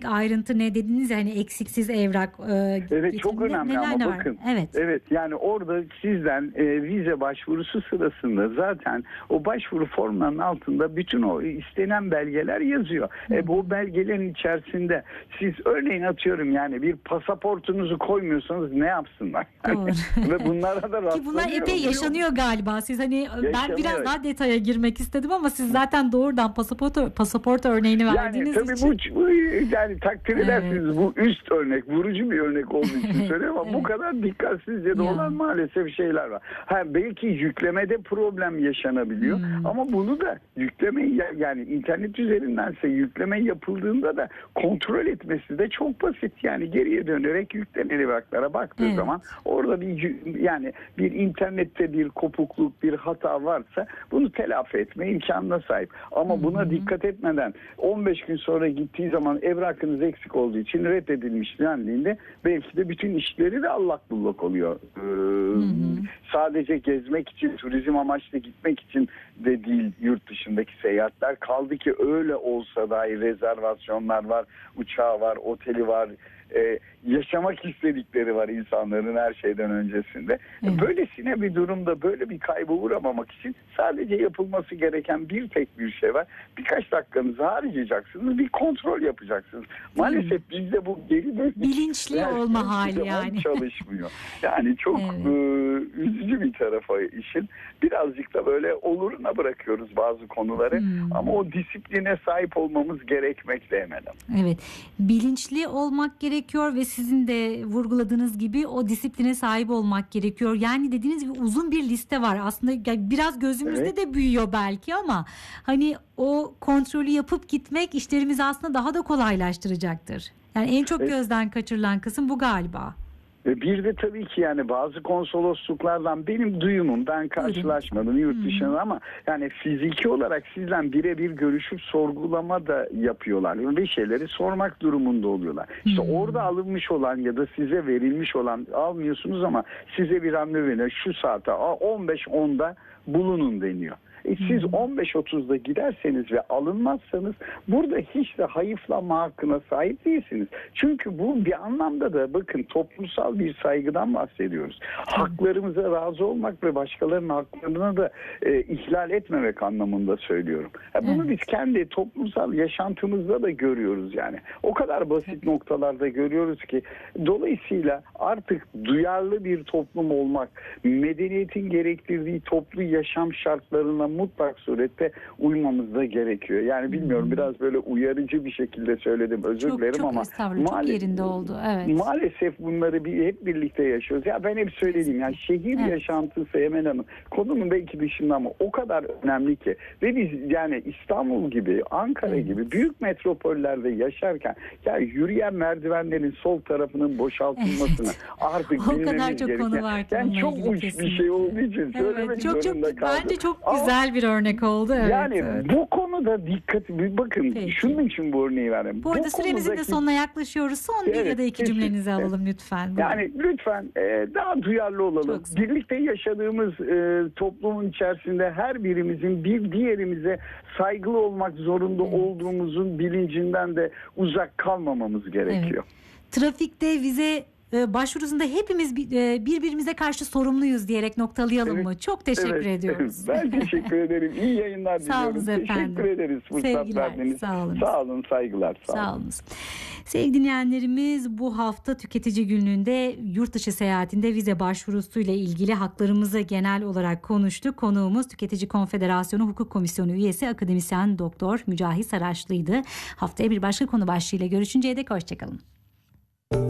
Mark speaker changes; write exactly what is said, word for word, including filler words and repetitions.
Speaker 1: ayrıntı ne dediniz ya, hani eksiksiz evrak. E,
Speaker 2: evet, çok önemli
Speaker 1: neler,
Speaker 2: ama
Speaker 1: neler
Speaker 2: bakın.
Speaker 1: Evet.
Speaker 2: Evet, yani orada sizden e, vize başvurusu sırasında zaten o başvuru formlarının altında bütün o istenen belgeler yazıyor. E, bu belgelerin içerisinde siz örneğin atıyorum yani bir pasaportunuzu koymuyorsanız ne yapsınlar?
Speaker 1: Doğru.
Speaker 2: Ve bunlara da
Speaker 1: Ki bunlar epey yaşanıyor galiba. Siz hani
Speaker 2: Yaşanıyor.
Speaker 1: ben biraz daha detaya girmek istedim ama siz zaten doğrudan pasaport pasaport örneğini verdiğiniz
Speaker 2: yani, tabii
Speaker 1: için.
Speaker 2: Bu, bu yani takdir edersiniz, evet. Bu üst örnek, vurucu bir örnek olduğu için söylüyorum ama evet. Bu kadar dikkatsizce de ya. olan maalesef şeyler var. Ha, belki yüklemede problem yaşanabiliyor hmm. ama bunu da yükleme yani internet üzerindense yükleme yapıldığında da kontrol etmesi de çok basit. Yani geriye dönerek yüklenen evraklara baktığı evet. zaman orada bir yani bir internette bir kopukluk, bir hata varsa bunu telafi etme imkanına sahip. Ama hmm. buna dikkat etmeden on beş gün sonra gittiği zaman evrakınız eksik olduğu için reddedilmiş dendiğinde belki de bütün işleri de allak bullak oluyor. Ee, hmm. Sadece gezmek için, turizm amaçlı gitmek için de değil yurt dışındaki seyahatler. Kaldı ki öyle olsa dahi rezervasyonlar var, uçağı var, oteli var, Ee, yaşamak istedikleri var insanların her şeyden öncesinde. Evet. Böylesine bir durumda böyle bir kayba uğramamak için sadece yapılması gereken bir tek bir şey var. Birkaç dakikanızı harcayacaksınız, bir kontrol yapacaksınız. Maalesef bizde bu geri dönüş
Speaker 1: bilinçli olma hali yani
Speaker 2: çalışmıyor. Yani çok evet. e, üzücü bir tarafı işin. Birazcık da böyle oluruna bırakıyoruz bazı konuları hmm. ama o disipline sahip olmamız gerekmekte Emel Hanım.
Speaker 1: Evet. Bilinçli olmak gerekiyor ve sizin de vurguladığınız gibi o disipline sahip olmak gerekiyor. Yani dediğiniz gibi uzun bir liste var. Aslında biraz gözümüzde evet. de büyüyor belki ama hani o kontrolü yapıp gitmek işlerimizi aslında daha da kolaylaştıracaktır. Yani en çok evet. gözden kaçırılan kısım bu galiba.
Speaker 2: Bir de tabii ki yani bazı konsolosluklardan benim duyumum, ben karşılaşmadım yurt dışında ama yani fiziki olarak sizden birebir görüşüp sorgulama da yapıyorlar. Bir şeyleri sormak durumunda oluyorlar. İşte hmm. orada alınmış olan ya da size verilmiş olan almıyorsunuz ama size bir randevu veriyor. Şu saate on beş onda bulunun deniyor. E siz on beş otuzda giderseniz ve alınmazsanız burada hiç de hayıflanma hakkına sahip değilsiniz. Çünkü bu bir anlamda da bakın toplumsal bir saygıdan bahsediyoruz. Haklarımıza razı olmak ve başkalarının haklarını da e, ihlal etmemek anlamında söylüyorum. Yani bunu biz kendi toplumsal yaşantımızda da görüyoruz yani. O kadar basit noktalarda görüyoruz ki dolayısıyla artık duyarlı bir toplum olmak, medeniyetin gerektirdiği toplu yaşam şartlarına mutlak surette uymamız da gerekiyor. Yani bilmiyorum biraz böyle uyarıcı bir şekilde söyledim. Özür
Speaker 1: çok,
Speaker 2: dilerim
Speaker 1: çok
Speaker 2: ama
Speaker 1: çok yerinde oldu. Evet.
Speaker 2: Maalesef bunları bir, hep birlikte yaşıyoruz. Ya ben hep söylediğim yani şehir evet. yaşantısı Emel Hanım konunun belki dışında ama o kadar önemli ki ve biz yani İstanbul gibi, Ankara evet. gibi büyük metropollerde yaşarken ya yürüyen merdivenlerin sol tarafının boşaltılmasını evet. artık
Speaker 1: o kadar çok konu var.
Speaker 2: Yani çok uç kesinlikle. bir şey olduğu için evet. söylemek
Speaker 1: çok,
Speaker 2: zorunda
Speaker 1: çok,
Speaker 2: kaldım.
Speaker 1: Bence çok güzel ama, bir örnek oldu. Evet,
Speaker 2: yani
Speaker 1: evet.
Speaker 2: bu konuda dikkat bakın Peki. şunun için bu örneği verdim.
Speaker 1: Bu arada bu süremizin konudaki... de sonuna yaklaşıyoruz. Son evet, bir ya da iki kesin. cümlenizi alalım lütfen. Buyurun.
Speaker 2: Yani lütfen e, daha duyarlı olalım. Birlikte yaşadığımız e, toplumun içerisinde her birimizin bir diğerimize saygılı olmak zorunda evet. olduğumuzun bilincinden de uzak kalmamamız gerekiyor.
Speaker 1: Evet. Trafikte vize başvurusunda hepimiz birbirimize karşı sorumluyuz diyerek noktalayalım evet, mı? Çok teşekkür evet, ediyoruz.
Speaker 2: Evet, ben teşekkür ederim. İyi yayınlar
Speaker 1: diliyorum.
Speaker 2: Sağ olun efendim. Teşekkür ederiz fırsat
Speaker 1: Sevgiler,
Speaker 2: verdiniz.
Speaker 1: Sağ olun.
Speaker 2: Sağ olun, saygılar. Sağ,
Speaker 1: sağ
Speaker 2: olun.
Speaker 1: olun. Sevgili dinleyenlerimiz, bu hafta tüketici gününde yurt dışı seyahatinde vize başvurusuyla ilgili haklarımızı genel olarak konuştuk. Konuğumuz Tüketici Konfederasyonu Hukuk Komisyonu üyesi akademisyen Doktor Mücahit Saraçlı'ydı. Haftaya bir başka konu başlığıyla görüşünceye dek hoşçakalın.